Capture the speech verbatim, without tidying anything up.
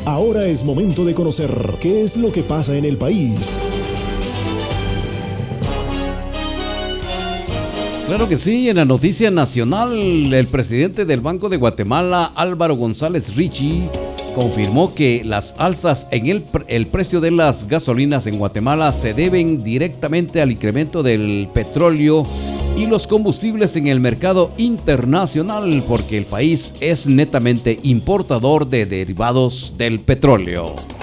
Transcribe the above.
Ahora es momento de conocer qué es lo que pasa en el país. Claro que sí, en la noticia nacional, el presidente del Banco de Guatemala, Álvaro González Richie, confirmó que las alzas en el, el precio de las gasolinas en Guatemala se deben directamente al incremento del petróleo y los combustibles en el mercado internacional, porque el país es netamente importador de derivados del petróleo.